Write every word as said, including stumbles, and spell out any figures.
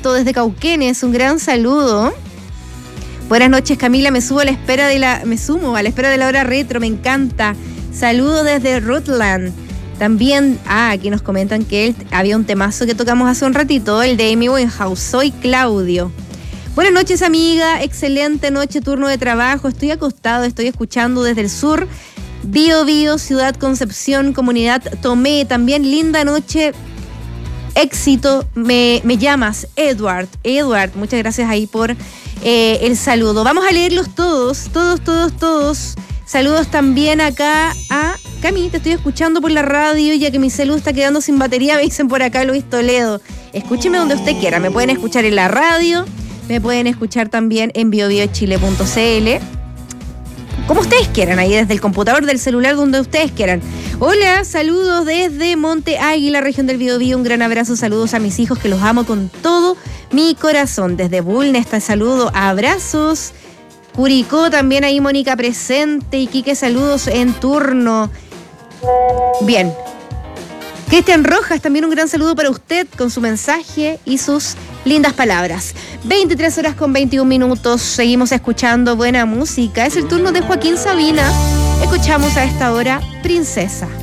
Alberto desde Cauquenes, un gran saludo. Buenas noches, Camila, me subo a la espera de la, me sumo a la espera de la hora retro, me encanta. Saludo desde Rutland. También, ah, aquí nos comentan que él, había un temazo que tocamos hace un ratito, el de Amy Winehouse. Soy Claudio. Buenas noches, amiga. Excelente noche, turno de trabajo. Estoy acostado, estoy escuchando desde el sur. Bio Bio, Ciudad Concepción, Comunidad Tomé. También linda noche. Éxito. Me, me llamas, Edward. Edward, muchas gracias ahí por eh, el saludo. Vamos a leerlos todos, todos, todos, todos. Saludos también acá a Cami, te estoy escuchando por la radio, ya que mi celu está quedando sin batería, me dicen por acá Luis Toledo. Escúcheme donde usted quiera, me pueden escuchar en la radio, me pueden escuchar también en bio bio chile punto c l, como ustedes quieran, ahí desde el computador, del celular, donde ustedes quieran. Hola, saludos desde Monte Águila, región del Biobío, un gran abrazo, saludos a mis hijos que los amo con todo mi corazón. Desde Bulnes, te saludo, abrazos. Curicó también ahí, Mónica presente. Iquique, saludos en turno. Bien. Cristian Rojas, también un gran saludo para usted con su mensaje y sus lindas palabras. veintitrés horas con veintiún minutos. Seguimos escuchando buena música. Es el turno de Joaquín Sabina. Escuchamos a esta hora Princesa.